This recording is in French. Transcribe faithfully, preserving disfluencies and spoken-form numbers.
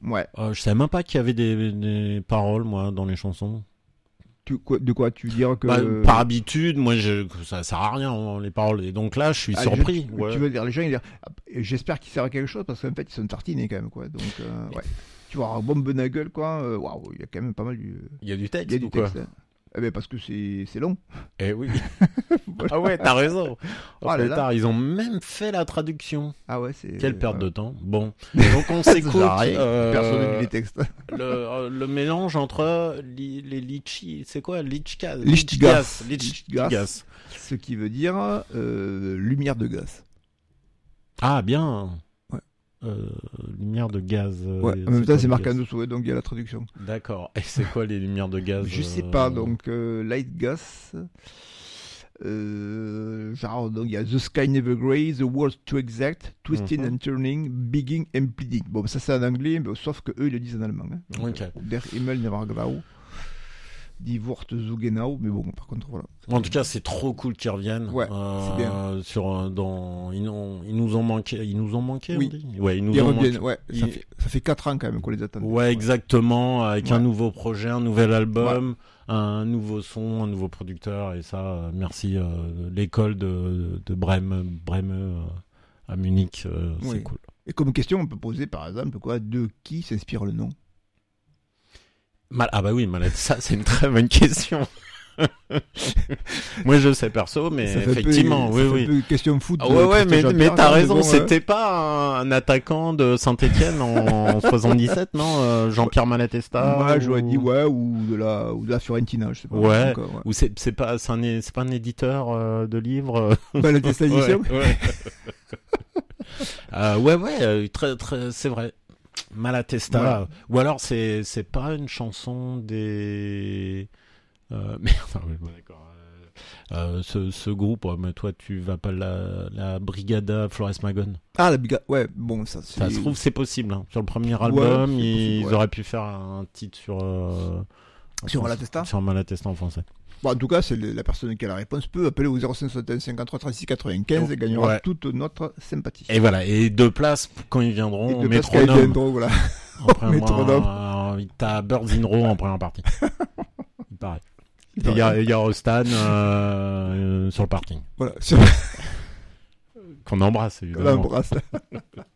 Ouais. Euh, je savais même pas qu'il y avait des, des paroles, moi, dans les chansons. Tu, quoi, de quoi tu veux dire que... Bah, par habitude, moi, je, ça sert à rien, hein, les paroles. Et donc là, je suis Ah, surpris. gens, ouais. Tu veux dire, les gens, ils disent, j'espère qu'ils servent à quelque chose, parce qu'en fait, ils sont tartinés quand même, quoi. Donc, euh, ouais. Tu vois, un bon Benagel, quoi, euh, waouh, il y a quand même pas mal du... Il y a du texte, il y a du ou quoi texte, hein. Eh ben parce que c'est, c'est long. Eh oui. Voilà. Ah ouais, t'as raison. Oh là là. Ils ont même fait la traduction. Ah ouais, c'est... Quelle perte voilà. de temps. Bon, donc on s'écoute. euh... Personne n'a vu les textes. le, le mélange entre li, les litchis, c'est quoi? Lichgas. Lichgas. Lichgas. Ce qui veut dire euh, lumière de gaz. Ah bien. Ouais. Euh, lumière de gaz. Ouais. En même temps, c'est marqué en dessous, donc il y a la traduction. D'accord. Et c'est quoi les lumières de gaz? Je sais pas. Donc euh, light gas. Euh, genre, donc il y a The Sky Never Grey, The World's Too Exact, Twisting mm-hmm. and Turning, Begging and Pleading. Bon, ça c'est en anglais, mais, sauf que eux ils le disent en allemand. Hein. Donc, okay. euh, Der Himmel never grau, Die Wort zu genau, mais bon, par contre, voilà. En tout cas, c'est trop cool qu'ils reviennent. Ouais, euh, c'est bien. Sur, dans, ils, ont, ils nous ont manqué, ils nous ont manqué, oui. on dit. Ouais, ils nous ils ont reviennent, manqué. ouais. Ils... Ça, fait, ça fait quatre ans quand même qu'on les attend. Ouais, exactement, avec ouais. un nouveau projet, un nouvel album. Ouais. Un nouveau son, un nouveau producteur, et ça, euh, merci euh, l'école de, de Brême, Brême euh, à Munich, euh, oui. C'est cool. Et comme question, on peut poser par exemple quoi, de qui s'inspire le nom? Mal- ah bah oui, Malade, ça c'est une très bonne question. Moi je sais perso, mais effectivement, peu, oui, ça oui. Fait un peu question foot. Ah ouais, ouais, mais, mais t'as raison, bon, c'était euh... pas un, un attaquant de Saint-Étienne en soixante-dix-sept, non, euh, Jean-Pierre Malatesta. Moi, ou... j'aurais dit ouais, ou de la, ou de la Fiorentina, je sais pas. Ouais. Donc, euh, ouais. Ou c'est, c'est pas, c'est, un, c'est pas un éditeur euh, de livres. Malatesta édition. Ouais, ouais. euh, ouais, ouais, euh, très, très, c'est vrai. Malatesta. Ouais. Ou alors c'est, c'est pas une chanson des. Euh, mais enfin, oui, bon, d'accord. Euh, ce, ce groupe, ouais, mais toi, tu vas pas la, la Brigada Flores Magón. Ah, la Brigada, ouais, bon, ça c'est. Ça se trouve, c'est possible. Hein. Sur le premier album, ouais, ils possible, ouais. auraient pu faire un titre sur. Euh, sur Malatesta. Sur Malatesta en français. Bon, en tout cas, c'est le, la personne qui a la réponse peut appeler au zéro cinq soixante et un cinquante-trois trente-six quatre-vingt-quinze et gagnera ouais. toute notre sympathie. Et voilà, et deux places quand ils viendront et au métronome. Ils viendront, voilà. Au métronome. T'as Birds in Row en première partie. Il paraît. Il y a, il y a Rostan euh, sur le parking. Voilà. Sur... Qu'on embrasse, évidemment. Qu'on embrasse.